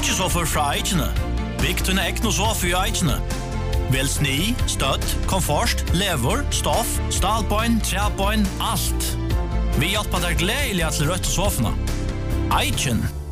Byggjesoffer fra Eikene. Bygg tunne ekne sofa i Eikene. Vel sni, støtt, komfort, lever, stoff, stalbøyn, trebøyn, alt. Vi hjelper deg gledelig til rødt sofene. Eiken.